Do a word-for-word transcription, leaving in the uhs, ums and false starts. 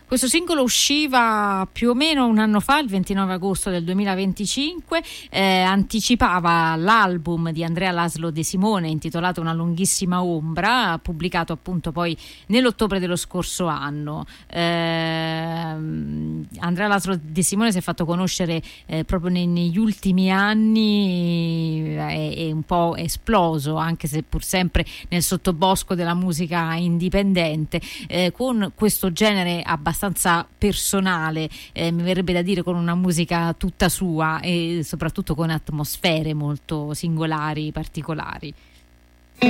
Questo singolo usciva più o meno un anno fa, il ventinove agosto del duemilaventicinque, eh, anticipava l'album di Andrea Laszlo De Simone intitolato Una lunghissima ombra, pubblicato appunto poi nell'ottobre dello scorso anno. Eh, Andrea Laszlo De Simone si è fatto conoscere eh, proprio nei, negli ultimi anni, è, è un po' esploso, anche se pur sempre nel sottobosco della musica indipendente, eh, con questo genere abbastanza abbastanza personale, eh, mi verrebbe da dire con una musica tutta sua e soprattutto con atmosfere molto singolari, particolari.